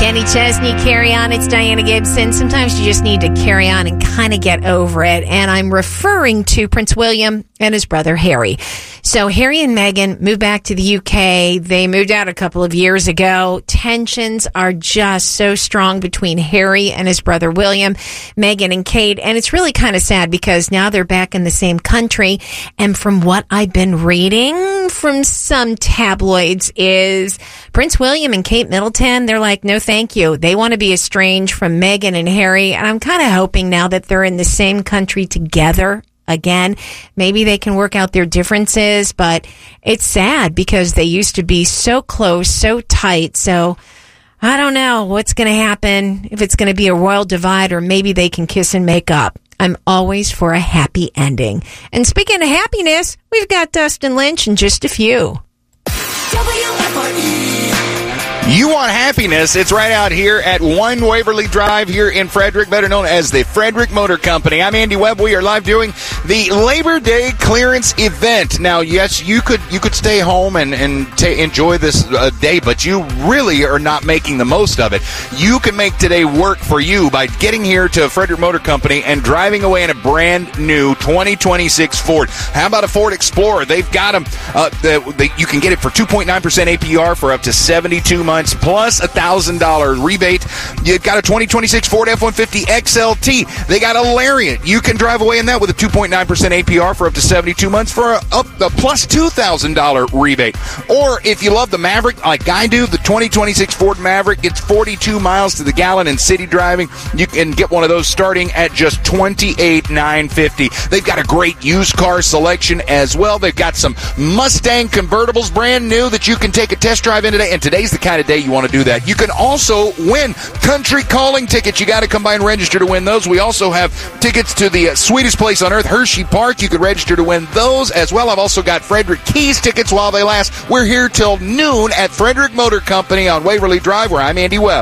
Kenny Chesney, Carry On. It's Diana Gibson. Sometimes you just need to carry on and kind of get over it. And I'm referring to Prince William and his brother Harry. So Harry and Meghan moved back to the UK. They moved out a couple of years ago. Tensions are just so strong between Harry and his brother William, Meghan and Kate. And it's really kind of sad because now they're back in the same country. And from what I've been reading from some tabloids is Prince William and Kate Middleton, they're like, no, thank you. They want to be estranged from Meghan and Harry. And I'm kind of hoping now that they're in the same country together again, maybe they can work out their differences, but it's sad because they used to be so close, so tight. So I don't know what's going to happen, if it's going to be a royal divide or maybe they can kiss and make up. I'm always for a happy ending. And speaking of happiness, we've got Dustin Lynch in just a few. You want happiness? It's right out here at 1 Waverly Drive here in Frederick, better known as the Frederick Motor Company. I'm Andy Webb. We are live doing the Labor Day clearance event. Now, yes, you could stay home and enjoy this day, but you really are not making the most of it. You can make today work for you by getting here to Frederick Motor Company and driving away in a brand new 2026 Ford. How about a Ford Explorer? They've got them. You can get it for 2.9% APR for up to 72 months. Plus $1,000 rebate. You've got a 2026 Ford F-150 XLT. They got a Lariat. You can drive away in that with a 2.9% APR for up to 72 months for a plus $2,000 rebate. Or if you love the Maverick like I do, the 2026 Ford Maverick gets 42 miles to the gallon in city driving. You can get one of those starting at just $28,950. They've got a great used car selection as well. They've got some Mustang convertibles brand new that you can take a test drive in today. And today's the kind of day you want to do that. You can also win country calling tickets. You got to come by and register to win those. We also have tickets to the sweetest place on earth, Hershey Park. You could register to win those as well. I've also got Frederick Keys tickets while they last. We're here till noon at Frederick Motor Company on Waverly Drive, where I'm Andy Webb.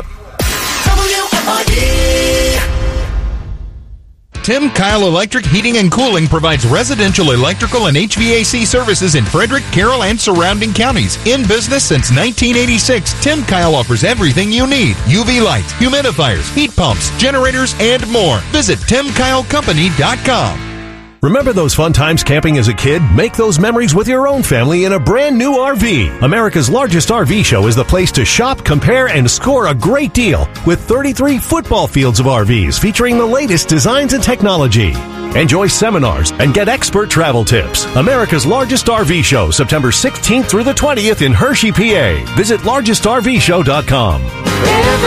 Tim Kyle Electric Heating and Cooling provides residential electrical and HVAC services in Frederick, Carroll, and surrounding counties. In business since 1986, Tim Kyle offers everything you need. UV lights, humidifiers, heat pumps, generators, and more. Visit TimKyleCompany.com. Remember those fun times camping as a kid? Make those memories with your own family in a brand new RV. America's largest RV show is the place to shop, compare, and score a great deal with 33 football fields of RVs featuring the latest designs and technology. Enjoy seminars and get expert travel tips. America's largest RV show, September 16th through the 20th in Hershey, PA. Visit largestrvshow.com.